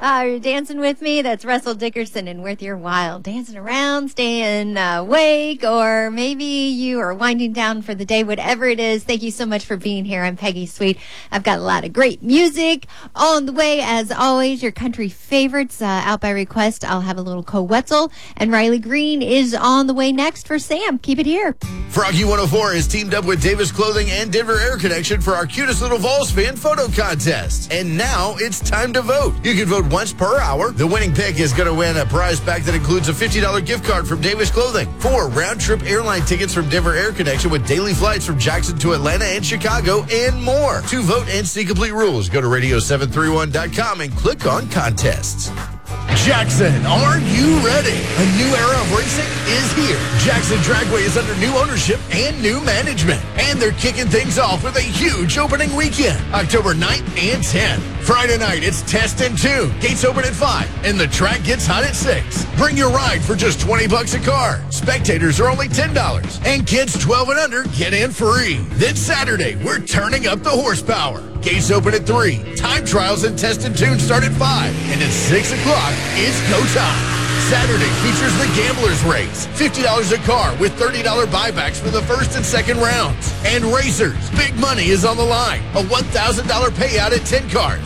You're dancing with me? That's Russell Dickerson and Worth Your While. Dancing around, staying awake, or maybe you are winding down for the day, whatever it is. Thank you so much for being here. I'm Peggy Sweet. I've got a lot of great music on the way, as always. Your country favorites out by request. I'll have a little Co-Wetzel, and Riley Green is on the way next for Sam. Keep it here. Froggy 104 is teamed up with Davis Clothing and Denver Air Connection for our cutest little Vols fan photo contest. And now it's time to vote. You can vote once per hour. The winning pick is going to win a prize pack that includes a $50 gift card from Davis Clothing, 4 round-trip airline tickets from Denver Air Connection with daily flights from Jackson to Atlanta and Chicago, and more. To vote and see complete rules, go to radio731.com and click on contests. Jackson, are you ready? A new era of racing is here. Jackson Dragway is under new ownership and new management. And they're kicking things off with a huge opening weekend, October 9th and 10th. Friday night, it's Test and Tune. Gates open at 5, and the track gets hot at 6. Bring your ride for just $20 a car. Spectators are only $10, and kids 12 and under get in free. Then Saturday, we're turning up the horsepower. Gates open at 3. Time trials and Test and Tune start at 5, and at 6 o'clock, it's go time. Saturday features the Gamblers Race. $50 a car with $30 buybacks for the first and second rounds. And Racers, big money is on the line. A $1,000 payout at 10 cars,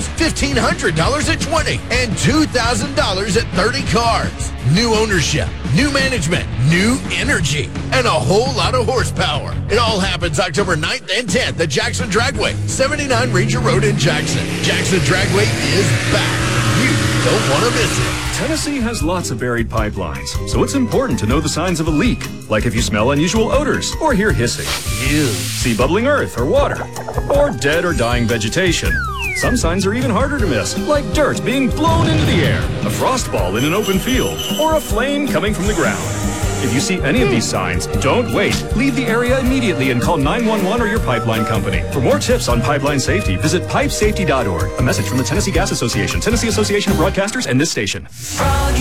$1,500 at 20, and $2,000 at 30 cars. New ownership, new management, new energy, and a whole lot of horsepower. It all happens October 9th and 10th at Jackson Dragway, 79 Ranger Road in Jackson. Jackson Dragway is back. You don't want to miss it. Tennessee has lots of buried pipelines, so it's important to know the signs of a leak, like if you smell unusual odors or hear hissing. Ew. See bubbling earth or water, or dead or dying vegetation. Some signs are even harder to miss, like dirt being blown into the air, a frost ball in an open field, or a flame coming from the ground. If you see any of these signs, don't wait. Leave the area immediately and call 911 or your pipeline company. For more tips on pipeline safety, visit pipesafety.org. A message from the Tennessee Gas Association, Tennessee Association of Broadcasters, and this station.